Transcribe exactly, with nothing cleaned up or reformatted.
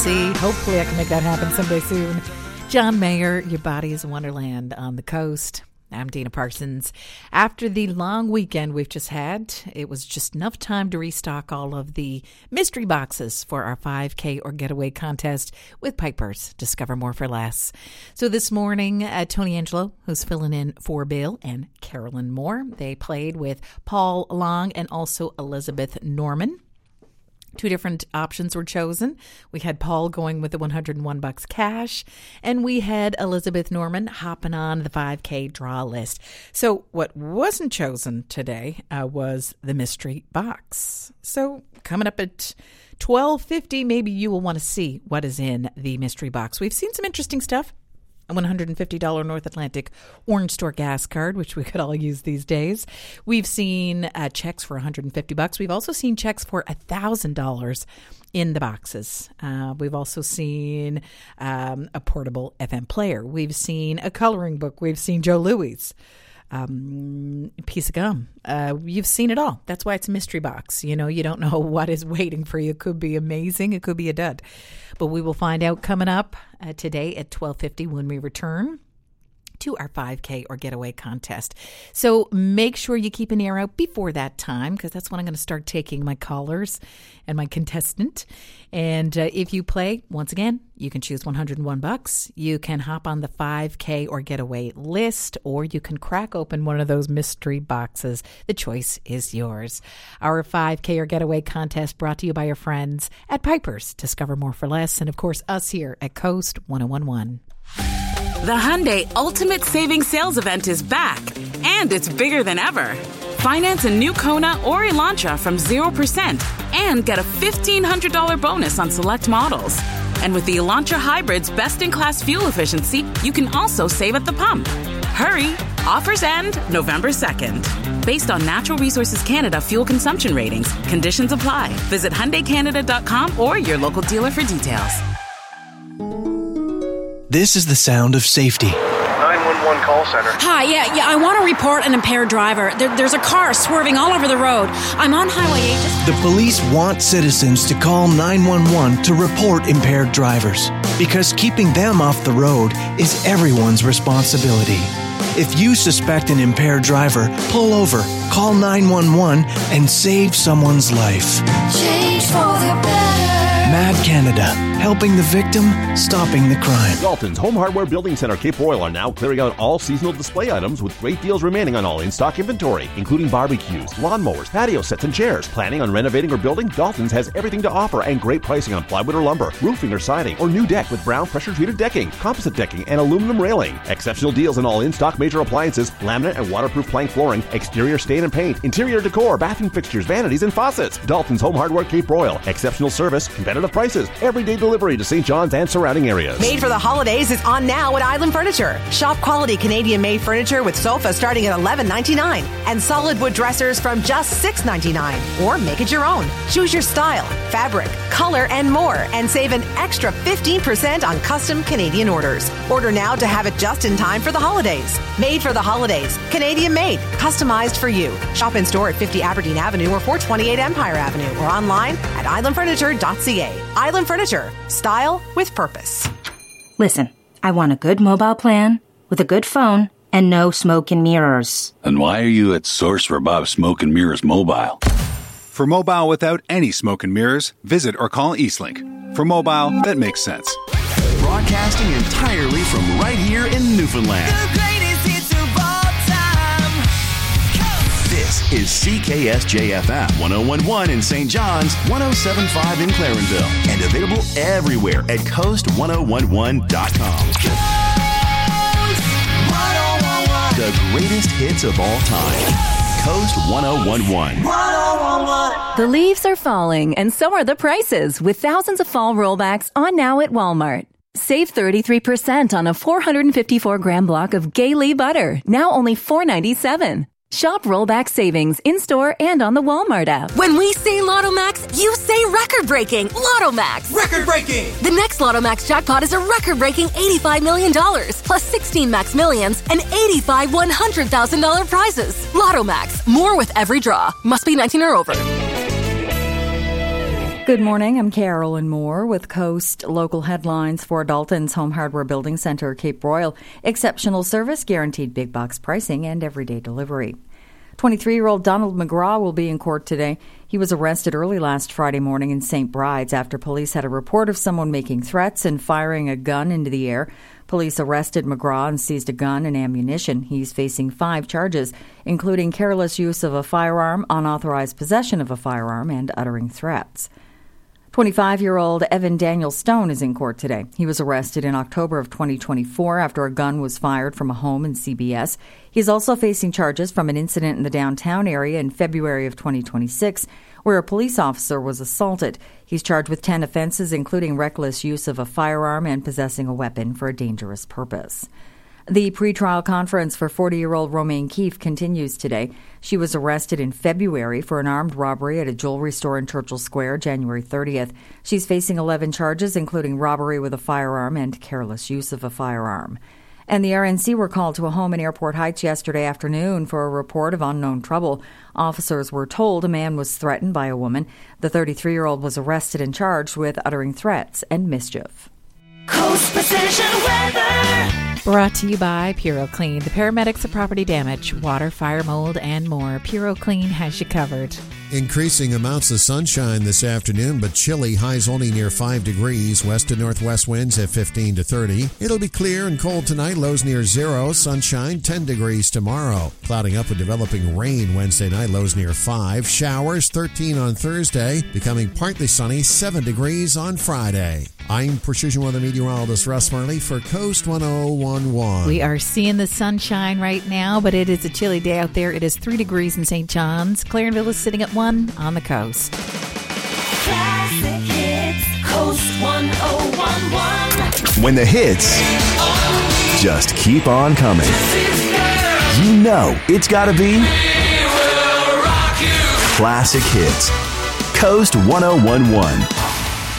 see. Hopefully I can make that happen someday soon. John Mayer, Your Body is a Wonderland on the Coast. I'm Dana Parsons. After the long weekend we've just had, it was just enough time to restock all of the mystery boxes for our five K or Getaway contest with Piper's Discover More for Less. So this morning, uh, Tony Angelo, who's filling in for Bill, and Carolyn Moore, they played with Paul Long and also Elizabeth Norman. Two different options were chosen. We had Paul going with the one hundred one bucks cash, and we had Elizabeth Norman hopping on the five K draw list. So what wasn't chosen today uh, was the mystery box. So coming up at twelve fifty, maybe you will want to see what is in the mystery box. We've seen some interesting stuff. A one hundred fifty dollars North Atlantic Orange Store gas card, which we could all use these days. We've seen uh, checks for one hundred fifty bucks. We've also seen checks for one thousand dollars in the boxes. Uh, we've also seen um, a portable F M player. We've seen a coloring book. We've seen Joe Louis. Um, piece of gum. Uh, you've seen it all. That's why it's a mystery box. You know, you don't know what is waiting for you. It could be amazing. It could be a dud. But we will find out coming up uh, today at twelve fifty when we return to our five K or Getaway contest. So make sure you keep an ear out before that time, because that's when I'm going to start taking my callers and my contestant. And uh, if you play, once again, you can choose one hundred one bucks. You can hop on the five K or Getaway list, or you can crack open one of those mystery boxes. The choice is yours. Our five K or Getaway contest brought to you by our friends at Piper's Discover More for Less, and of course us here at Coast one oh one one. The Hyundai Ultimate Savings Sales Event is back, and it's bigger than ever. Finance a new Kona or Elantra from zero percent and get a fifteen hundred dollars bonus on select models. And with the Elantra Hybrid's best-in-class fuel efficiency, you can also save at the pump. Hurry! Offers end November second. Based on Natural Resources Canada fuel consumption ratings, conditions apply. Visit Hyundai Canada dot com or your local dealer for details. This is the sound of safety. nine one one call center. Hi, yeah, yeah, I want to report an impaired driver. There, there's a car swerving all over the road. I'm on Highway eight. Just- the police want citizens to call nine one one to report impaired drivers, because keeping them off the road is everyone's responsibility. If you suspect an impaired driver, pull over, call nine one one, and save someone's life. Change for the better. Mad Canada, helping the victim, stopping the crime. Dalton's Home Hardware Building Center Cape Royal are now clearing out all seasonal display items with great deals remaining on all in-stock inventory, including barbecues, lawnmowers, patio sets, and chairs. Planning on renovating or building? Dalton's has everything to offer and great pricing on plywood or lumber, roofing or siding, or new deck with brown pressure-treated decking, composite decking, and aluminum railing. Exceptional deals on all in-stock major appliances, laminate and waterproof plank flooring, exterior stain and paint, interior decor, bathroom fixtures, vanities, and faucets. Dalton's Home Hardware Cape Royal. Exceptional service, competitive prices, everyday delivery to Saint John's and surrounding areas. Made for the holidays is on now at Island Furniture. Shop quality Canadian-made furniture with sofas starting at eleven ninety-nine and solid wood dressers from just six ninety-nine. Or make it your own. Choose your style, fabric, color, and more, and save an extra fifteen percent on custom Canadian orders. Order now to have it just in time for the holidays. Made for the holidays. Canadian-made. Customized for you. Shop in store at fifty Aberdeen Avenue or four twenty-eight Empire Avenue, or online at island furniture dot c a. Island Furniture. Style with purpose. Listen, I want a good mobile plan with a good phone and no smoke and mirrors. And why are you at Source for Bob Smoke and Mirrors Mobile? For mobile without any smoke and mirrors, visit or call Eastlink. For mobile that makes sense. Broadcasting entirely from right here in Newfoundland. The greatest hits of all time. This is C K S J F M one oh one point one in Saint John's, one oh seven point five in Clarenville, and available everywhere at coast ten eleven dot com. The greatest hits of all time. Coast ten eleven. The leaves are falling, and so are the prices, with thousands of fall rollbacks on now at Walmart. Save thirty-three percent on a four hundred fifty-four gram block of Gaylee butter, now only four dollars and ninety-seven cents. Shop rollback savings in-store and on the Walmart app. When we say Lotto Max, you say record-breaking Lotto Max. Record-breaking! The next Lotto Max jackpot is a record-breaking eighty-five million dollars, plus sixteen Max Millions and eighty-five one hundred thousand dollars prizes. Lotto Max, more with every draw. Must be nineteen or over. Good morning, I'm Carolyn Moore with Coast Local Headlines for Dalton's Home Hardware Building Center, Cape Royal. Exceptional service, guaranteed big box pricing, and everyday delivery. twenty-three-year-old Donald McGraw will be in court today. He was arrested early last Friday morning in Saint Bride's after police had a report of someone making threats and firing a gun into the air. Police arrested McGraw and seized a gun and ammunition. He's facing five charges, including careless use of a firearm, unauthorized possession of a firearm, and uttering threats. twenty-five-year-old Evan Daniel Stone is in court today. He was arrested in October of twenty twenty-four after a gun was fired from a home in C B S. He's also facing charges from an incident in the downtown area in February of twenty twenty-six where a police officer was assaulted. He's charged with ten offenses, including reckless use of a firearm and possessing a weapon for a dangerous purpose. The pretrial conference for forty-year-old Romaine Keefe continues today. She was arrested in February for an armed robbery at a jewelry store in Churchill Square, January thirtieth. She's facing eleven charges, including robbery with a firearm and careless use of a firearm. And the R N C were called to a home in Airport Heights yesterday afternoon for a report of unknown trouble. Officers were told a man was threatened by a woman. The thirty-three-year-old was arrested and charged with uttering threats and mischief. Coast Precision Weather. Brought to you by Puro Clean, the paramedics of property damage, water, fire, mold, and more. Puro Clean has you covered. Increasing amounts of sunshine this afternoon, but chilly. Highs only near five degrees. West to northwest winds at fifteen to thirty. It'll be clear and cold tonight. Lows near zero. Sunshine ten degrees tomorrow. Clouding up with developing rain Wednesday night. Lows near five. Showers thirteen on Thursday. Becoming partly sunny. seven degrees on Friday. I'm Precision Weather Meteorologist Russ Marley for Coast one oh one one. We are seeing the sunshine right now, but it is a chilly day out there. It is three degrees in Saint John's. Clarenville is sitting at one on the coast. Classic hits. Coast one oh one one. When the hits just keep on coming. You know it's gotta be Classic Hits. Coast one oh one one.